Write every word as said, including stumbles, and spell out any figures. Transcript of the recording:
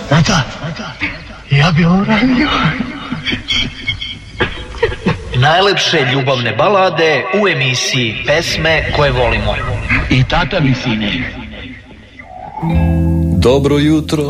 Tata, ja bi uradio. Najlepše ljubavne balade u emisiji Pesme koje volimo. I tata mi, sine. Dobro jutro.